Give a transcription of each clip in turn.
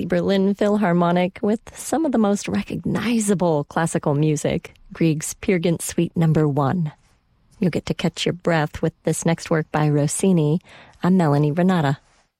the Berlin Philharmonic with some of the most recognizable classical music, Grieg's Peer Gynt Suite No. 1. You'll get to catch your breath with this next work by Rossini. I'm Melanie Renata.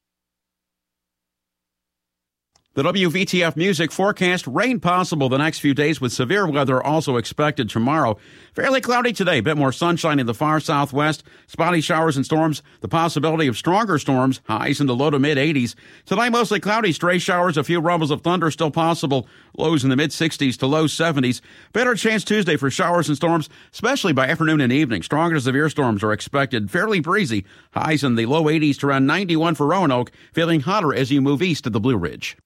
The WVTF Music forecast, rain possible the next few days with severe weather also expected tomorrow. Fairly cloudy today, a bit more sunshine in the far southwest, spotty showers and storms, the possibility of stronger storms, highs in the low to mid 80s. Tonight mostly cloudy, stray showers, a few rumbles of thunder still possible, lows in the mid 60s to low 70s. Better chance Tuesday for showers and storms, especially by afternoon and evening. Stronger to severe storms are expected, fairly breezy, highs in the low 80s to around 91 for Roanoke, feeling hotter as you move east of the Blue Ridge.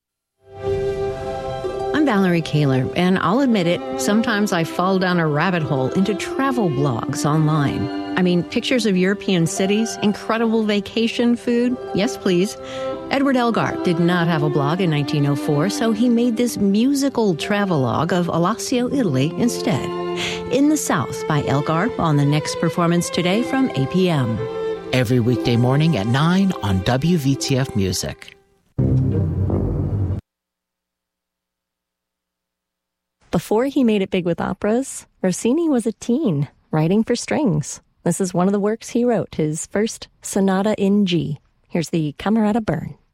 I'm Valerie Kaler, and I'll admit it, sometimes I fall down a rabbit hole into travel blogs online. I mean, pictures of European cities, incredible vacation food. Yes, please. Edward Elgar did not have a blog in 1904, so he made this musical travelogue of Alassio, Italy instead. In the South by Elgar on the next performance today from APM. Every weekday morning at 9 on WVTF Music. Before he made it big with operas, Rossini was a teen, writing for strings. This is one of the works he wrote, his first Sonata in G. Here's the Camerata Burn.